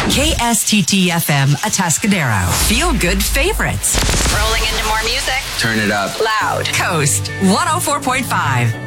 KSTT-FM Atascadero. Feel good favorites. Rolling into more music. Turn it up. Loud. Coast 104.5.